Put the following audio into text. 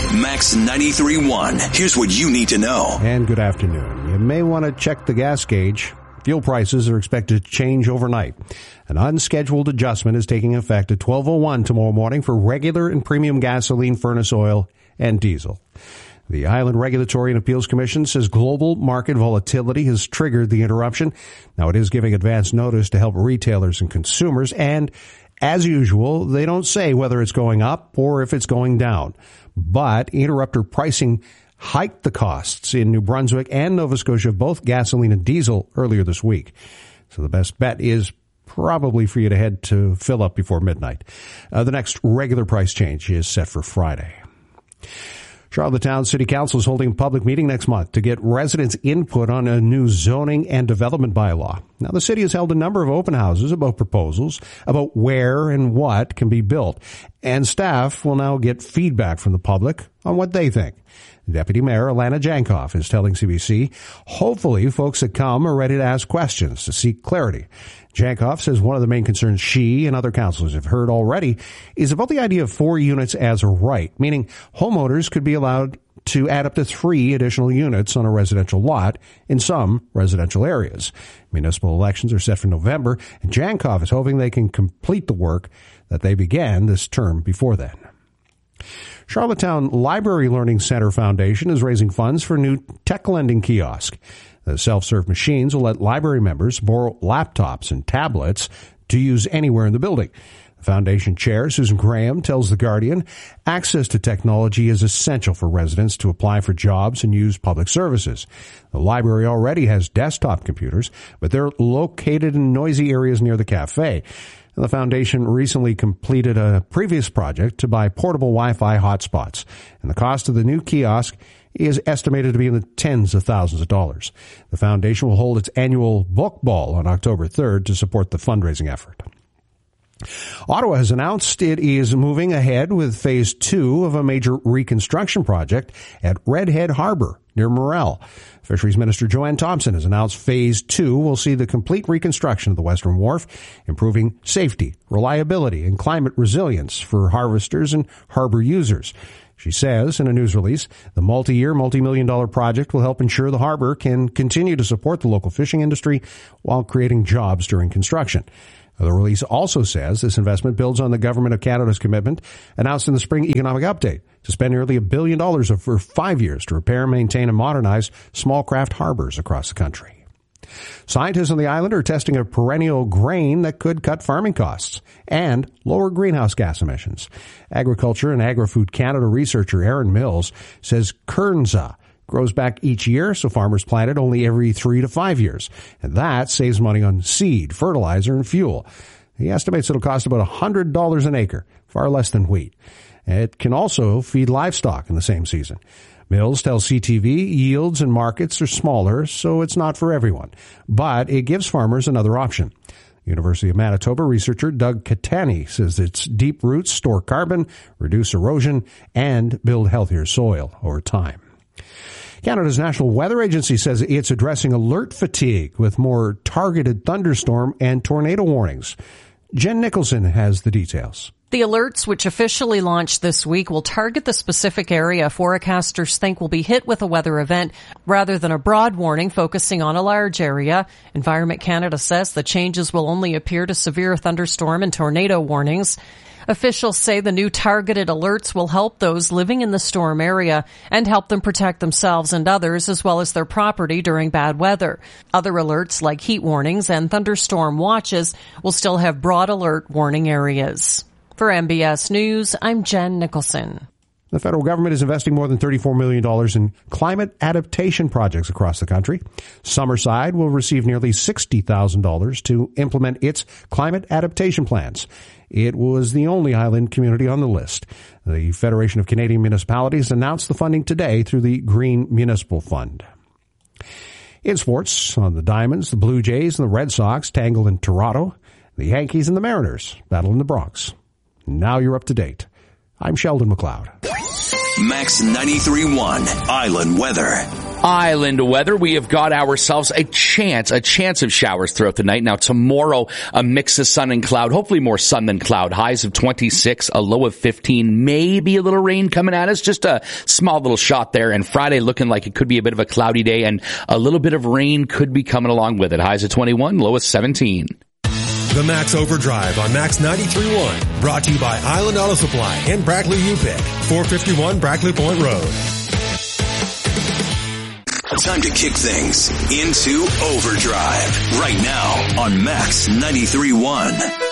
Max 93.1. Here's what you need to know. And good afternoon. You may want to check the gas gauge. Fuel prices are expected to change overnight. An unscheduled adjustment is taking effect at 12:01 tomorrow morning for regular and premium gasoline, furnace oil, and diesel. The Island Regulatory and Appeals Commission says global market volatility has triggered the interruption. Now, it is giving advance notice to help retailers and consumers, and as usual, they don't say whether it's going up or if it's going down. But interrupter pricing hiked the costs in New Brunswick and Nova Scotia of both gasoline and diesel earlier this week. So the best bet is probably for you to head to fill up before midnight. The next regular price change is set for Friday. Charlottetown City Council is holding a public meeting next month to get residents' input on a new zoning and development bylaw. Now, the city has held a number of open houses about proposals about where and what can be built, and staff will now get feedback from the public on what they think. Deputy Mayor Alana Jankoff is telling CBC, hopefully folks that come are ready to ask questions to seek clarity. Jankoff says one of the main concerns she and other councillors have heard already is about the idea of 4 units as a right, meaning homeowners could be allowed to add up to 3 additional units on a residential lot in some residential areas. Municipal elections are set for November, and Jankoff is hoping they can complete the work that they began this term before then. Charlottetown Library Learning Center Foundation is raising funds for a new tech lending kiosk. The self-serve machines will let library members borrow laptops and tablets to use anywhere in the building. The foundation chair, Susan Graham, tells The Guardian, access to technology is essential for residents to apply for jobs and use public services. The library already has desktop computers, but they're located in noisy areas near the cafe. The foundation recently completed a previous project to buy portable Wi-Fi hotspots, and the cost of the new kiosk is estimated to be in the tens of thousands of dollars. The foundation will hold its annual book ball on October 3rd to support the fundraising effort. Ottawa has announced it is moving ahead with Phase 2 of a major reconstruction project at Redhead Harbour near Morel. Fisheries Minister Joanne Thompson has announced Phase 2 will see the complete reconstruction of the Western Wharf, improving safety, reliability, and climate resilience for harvesters and harbour users. She says in a news release, the multi-year, multi-million-dollar project will help ensure the harbour can continue to support the local fishing industry while creating jobs during construction. The release also says this investment builds on the Government of Canada's commitment announced in the Spring Economic Update to spend nearly $1 billion over 5 years to repair, maintain, and modernize small craft harbors across the country. Scientists on the island are testing a perennial grain that could cut farming costs and lower greenhouse gas emissions. Agriculture and Agri-Food Canada researcher Aaron Mills says Kernza grows back each year, so farmers plant it only every 3 to 5 years. And that saves money on seed, fertilizer, and fuel. He estimates it'll cost about $100 an acre, far less than wheat. It can also feed livestock in the same season. Mills tells CTV yields and markets are smaller, so it's not for everyone. But it gives farmers another option. University of Manitoba researcher Doug Catani says its deep roots store carbon, reduce erosion, and build healthier soil over time. Canada's National Weather Agency says it's addressing alert fatigue with more targeted thunderstorm and tornado warnings. Jen Nicholson has the details. The alerts, which officially launched this week, will target the specific area forecasters think will be hit with a weather event rather than a broad warning focusing on a large area. Environment Canada says the changes will only appear to severe thunderstorm and tornado warnings. Officials say the new targeted alerts will help those living in the storm area and help them protect themselves and others as well as their property during bad weather. Other alerts like heat warnings and thunderstorm watches will still have broad alert warning areas. For MBS News, I'm Jen Nicholson. The federal government is investing more than $34 million in climate adaptation projects across the country. Summerside will receive nearly $60,000 to implement its climate adaptation plans. It was the only island community on the list. The Federation of Canadian Municipalities announced the funding today through the Green Municipal Fund. In sports, on the Diamonds, the Blue Jays and the Red Sox tangle in Toronto. The Yankees and the Mariners battle in the Bronx. Now you're up to date. I'm Sheldon McLeod. Max 93.1 Island Weather. Island weather, we have got ourselves a chance of showers throughout the night. Now tomorrow, a mix of sun and cloud, hopefully more sun than cloud. Highs of 26, a low of 15, maybe a little rain coming at us, just a small little shot there. And Friday looking like it could be a bit of a cloudy day, and a little bit of rain could be coming along with it. Highs of 21, low of 17. The Max Overdrive on Max 93.1, brought to you by Island Auto Supply and Brackley UPick, 451 Brackley Point Road. Time to kick things into overdrive right now on Max 93.1.